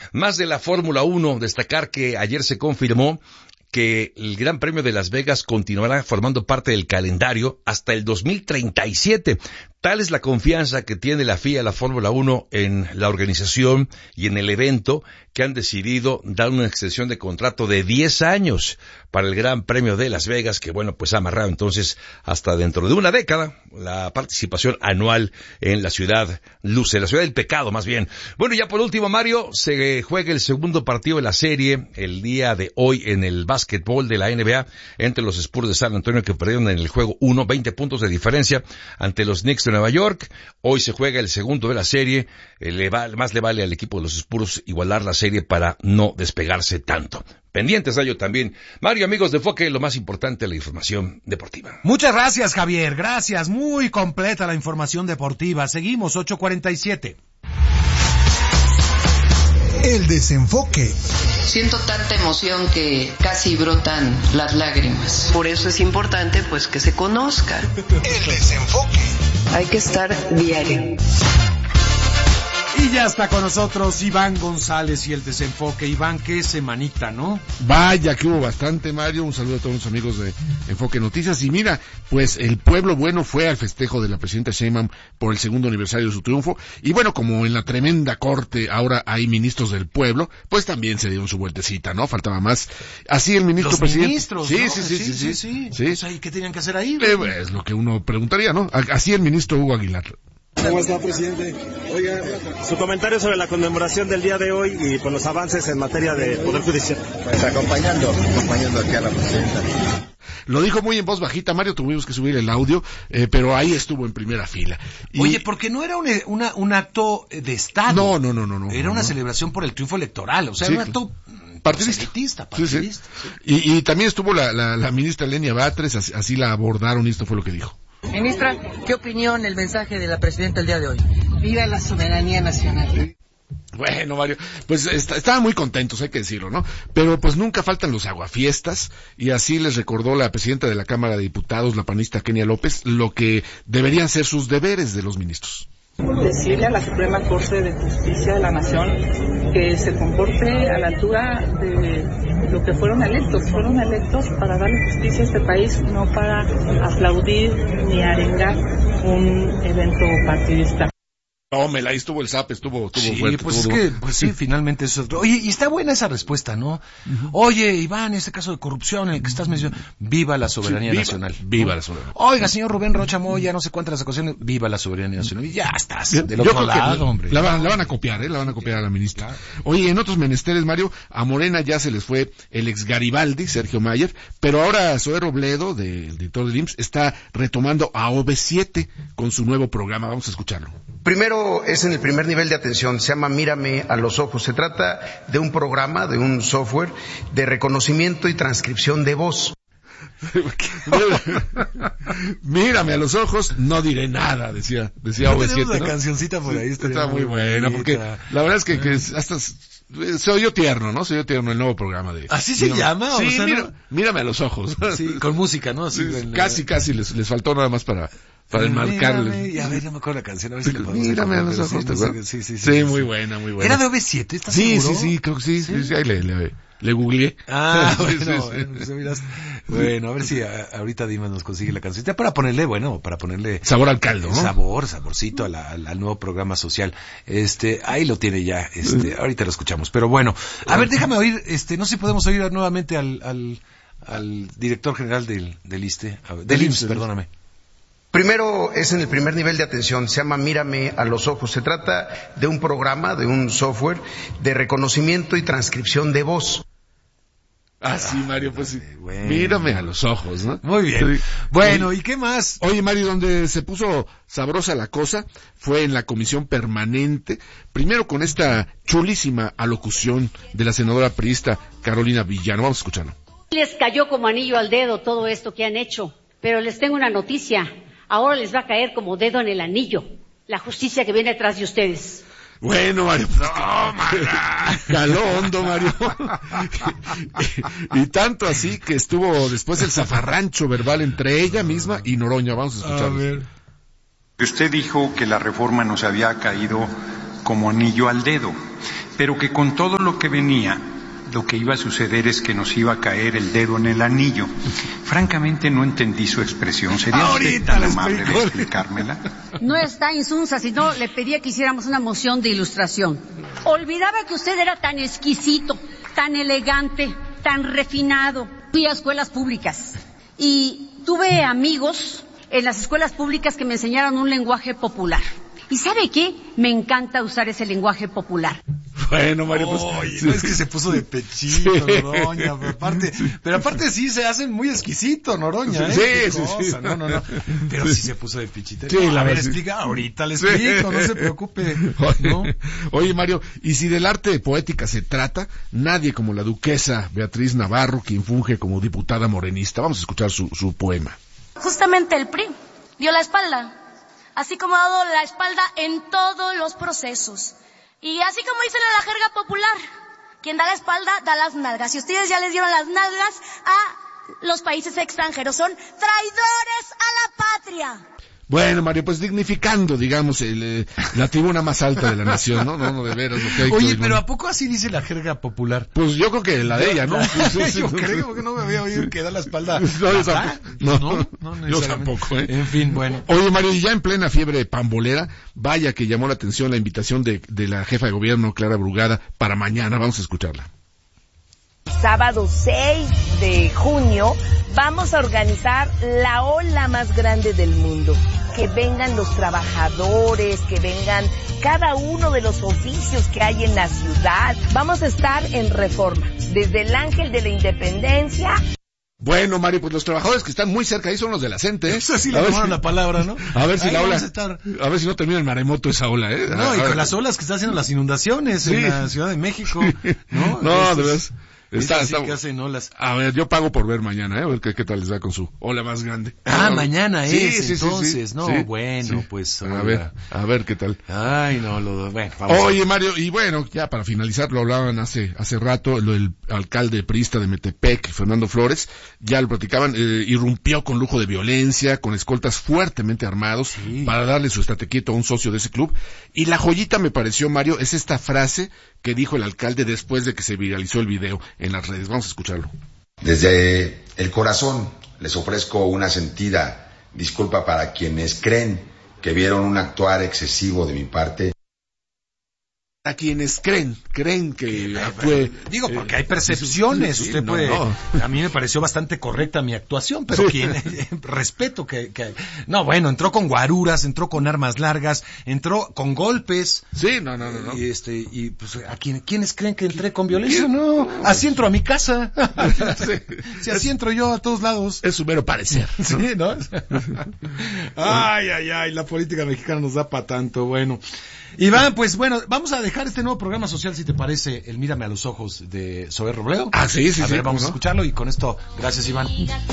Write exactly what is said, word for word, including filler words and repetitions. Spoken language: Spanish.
Más de la Fórmula uno, destacar que ayer se confirmó que el Gran Premio de Las Vegas continuará formando parte del calendario hasta el dos mil treinta y siete. Tal es la confianza que tiene la F I A, la Fórmula uno, en la organización y en el evento, que han decidido dar una extensión de contrato de diez años para el Gran Premio de Las Vegas, que bueno, pues ha amarrado entonces hasta dentro de una década la participación anual en la ciudad luce, la ciudad del pecado más bien. Bueno, ya por último, Mario, se juega el segundo partido de la serie el día de hoy en el básquetbol de la N B A entre los Spurs de San Antonio, que perdieron en el juego uno, veinte puntos de diferencia ante los Knicks de Nueva York. Hoy se juega el segundo de la serie, eh, le va, más le vale al equipo de los Spurs igualar la serie para no despegarse tanto. Pendientes a ello también. Mario, amigos de Enfoque, lo más importante, la información deportiva. Muchas gracias, Javier, gracias, muy completa la información deportiva. Seguimos, ocho cuarenta y siete. El desenfoque. Siento tanta emoción que casi brotan las lágrimas. Por eso es importante, pues, que se conozca. El desenfoque. Hay que estar diario. Y ya está con nosotros Iván González y el desenfoque. Iván, qué semanita, ¿no? Vaya, que hubo bastante, Mario. Un saludo a todos los amigos de Enfoque Noticias. Y mira, pues el pueblo bueno fue al festejo de la presidenta Sheinbaum por el segundo aniversario de su triunfo. Y bueno, como en la tremenda corte ahora hay ministros del pueblo, pues también se dieron su vueltecita, ¿no? Faltaba más. Así el ministro los presidente. Ministros, sí, ¿no? sí, sí, sí, sí, sí, sí. sí. Pues ahí, ¿qué tenían que hacer ahí? Eh, es lo que uno preguntaría, ¿no? Así el ministro Hugo Aguilar. ¿Cómo está, presidente? Oiga, su comentario sobre la conmemoración del día de hoy y con los avances en materia de Poder Judicial. Pues acompañando, acompañando aquí a la presidenta. Lo dijo muy en voz bajita, Mario, tuvimos que subir el audio, eh, pero ahí estuvo en primera fila. Y... Oye, porque no era un, una, un acto de Estado. No, no, no, no. no era no, una no. celebración por el triunfo electoral, o sea, sí, era un acto... Partidista. Partidista, partidista. Sí, sí. Y, y también estuvo la, la, la ministra Lenia Batres, así, así la abordaron y esto fue lo que dijo. Ministra, ¿qué opinión el mensaje de la presidenta el día de hoy? Viva la soberanía nacional. Bueno, Mario, pues est- estaban muy contentos, hay que decirlo, ¿no? Pero pues nunca faltan los aguafiestas, y así les recordó la presidenta de la Cámara de Diputados, la panista Kenia López, lo que deberían ser sus deberes de los ministros. Decirle a la Suprema Corte de Justicia de la Nación que se comporte a la altura de lo que fueron electos. Fueron electos para darle justicia a este país, no para aplaudir ni arengar un evento partidista. Tómela, ahí estuvo el zap, estuvo, estuvo sí, fuerte. pues estuvo... es que, pues sí, finalmente eso. Oye, y está buena esa respuesta, ¿no? Uh-huh. Oye, Iván, este caso de corrupción en el que estás mencionando, viva la soberanía sí, viva, nacional. Viva ¿no? la soberanía. Oiga, señor Rubén Rocha Moya, no sé cuántas las ocasiones, viva la soberanía nacional. Y ya estás, Yo, del otro lado, la, hombre. La van, la van a copiar, ¿eh? La van a copiar a la ministra. Claro. Oye, en otros menesteres, Mario, a Morena ya se les fue el ex Garibaldi, Sergio Mayer, pero ahora Zoé Robledo, del director del I M S S, está retomando a O V siete con su nuevo programa. Vamos a escucharlo. Primero es en el primer nivel de atención, se llama Mírame a los ojos. Se trata de un programa, de un software de reconocimiento y transcripción de voz. Mírame a los ojos, no diré nada, decía, decía O V siete, una ¿no? cancioncita por ahí. Está muy buena, porque la verdad es que, que hasta se oyó tierno, ¿no? Se oyó tierno el nuevo programa de... ¿Así se mírame, llama? Sí, o sea, mira, no... mírame a los ojos. Sí, con música, ¿no? Así, sí, en, casi, casi les, les faltó nada más para... Para enmarcarles. Y a ver, no me acuerdo la canción, a ver si la podemos Mírame a los ojos, ¿te acuerdas? Sí, sí, sí. Sí, muy buena, muy buena. ¿Era de O V siete? ¿Estás sí, seguro? Sí, sí, creo que sí, sí, sí, sí ahí le, le, le googleé. Ah, sí, bueno, sí, bueno, sí. pues, miras, bueno, a ver si a, ahorita Dimas nos consigue la canción. Ya para ponerle, bueno, para ponerle... Sabor al caldo, ¿no? Sabor, saborcito al, al, al nuevo programa social. Este, ahí lo tiene ya, este, ahorita lo escuchamos. Pero bueno, a ver, déjame oír, este, no sé si podemos oír nuevamente al, al, al director general del, del ISSSTE, del I M S S, perdóname. Primero es en el primer nivel de atención, se llama Mírame a los ojos. Se trata de un programa, de un software de reconocimiento y transcripción de voz. Ah, sí, Mario, pues sí. Bueno. Mírame a los ojos, ¿no? Muy bien. Sí. Bueno, ¿y qué más? Oye, Mario, donde se puso sabrosa la cosa fue en la comisión permanente, primero con esta chulísima alocución de la senadora priista Carolina Villano. Vamos a escucharlo. Les cayó como anillo al dedo todo esto que han hecho, pero les tengo una noticia. Ahora les va a caer como dedo en el anillo la justicia que viene detrás de ustedes. Bueno, Mario, pues, no, caló hondo, Mario. y, y tanto así que estuvo después el zafarrancho verbal entre ella misma y Noroña. Vamos a escucharlo. A ver. Usted dijo que la reforma nos había caído como anillo al dedo. pero que con todo lo que venía, lo que iba a suceder es que nos iba a caer el dedo en el anillo. Francamente no entendí su expresión. ¿Sería usted tan amable de explicármela? No está insunza, sino le pedía que hiciéramos una moción de ilustración. Olvidaba que usted era tan exquisito, tan elegante, tan refinado. Fui a escuelas públicas y tuve amigos en las escuelas públicas que me enseñaron un lenguaje popular. ¿Y sabe qué? Me encanta usar ese lenguaje popular. Bueno, Mario, pues... Oye, no es que se puso de pechito, sí. Noroña, pero aparte, pero aparte sí se hacen muy exquisito, Noroña, ¿eh? Sí, sí, sí. No, no, no. Pero sí, sí se puso de pechito. Sí, no, la a ver, verdad, explica, sí. ahorita le explico, no se preocupe. ¿No? Oye, oye, Mario, y si del arte de poética se trata, nadie como la duquesa Beatriz Navarro, quien funge como diputada morenista. Vamos a escuchar su, su poema. Justamente el P R I dio la espalda, así como ha dado la espalda en todos los procesos. Y así como dicen en la jerga popular, quien da la espalda da las nalgas. Y ustedes ya les dieron las nalgas a los países extranjeros. Son traidores a la patria. Bueno, Mario, pues dignificando, digamos, el, eh, la tribuna más alta de la nación, ¿no? No, no, de veras. Lo que hay Oye, que, pero ¿no? ¿a poco así dice la jerga popular? Pues yo creo que la de ella, ¿no? Yo creo que no me había oído que da la espalda. No, yo tampoco. No, no, no yo tampoco, ¿eh? En fin, bueno. Oye, Mario, y ya en plena fiebre pambolera, vaya que llamó la atención la invitación de, de la jefa de gobierno, Clara Brugada, para mañana. Vamos a escucharla. Sábado seis de junio vamos a organizar la ola más grande del mundo. Que vengan los trabajadores, que vengan cada uno de los oficios que hay en la ciudad. Vamos a estar en Reforma, desde el Ángel de la Independencia. Bueno, Mario, pues los trabajadores que están muy cerca ahí son los de la CENTE, ¿eh? Eso sí le tomaron si, la palabra, ¿no? A ver si ahí la ola, a, a ver si no termina el maremoto esa ola, ¿eh? No, a, y a con ver. las olas que está haciendo las inundaciones sí. en la Ciudad de México, ¿no? No, de verdad. Está, está, que hacen olas. A ver, yo pago por ver mañana, ¿eh? A ver qué, qué tal les va con su ola más grande. Ah, mañana sí, es, sí, entonces, sí, sí, no, sí, bueno, sí. pues. A ver, a ver qué tal. Ay, no, lo, bueno, vamos. Oye, Mario, y bueno, ya para finalizar, lo hablaban hace, hace rato, lo del alcalde priista de Metepec, Fernando Flores, ya lo platicaban, eh, irrumpió con lujo de violencia, con escoltas fuertemente armados, sí. para darle su estate quieto a un socio de ese club, y la joyita me pareció, Mario, es esta frase que dijo el alcalde después de que se viralizó el video en las redes. Vamos a escucharlo. Desde el corazón les ofrezco una sentida disculpa para quienes creen que vieron un actuar excesivo de mi parte. A quienes creen, creen que fue... Digo, porque hay percepciones, sí, sí, usted no, puede... No. A mí me pareció bastante correcta mi actuación, pero sí. quien, respeto que, que... No, bueno, entró con guaruras, entró con armas largas, entró con golpes. Sí, no, no, no. no. Y este, y pues, ¿a quién, quiénes creen que entré con violencia? No, así entro a mi casa. sí. Si así entro yo a todos lados. Es su mero parecer. Sí, ¿no? Ay, ay, ay, la política mexicana nos da para tanto, bueno... Iván, pues bueno, vamos a dejar este nuevo programa social, si te parece, el Mírame a los ojos de Zoé Robledo. Ah, sí, sí, a sí. ver, vamos ¿no? a escucharlo y con esto, gracias, Iván.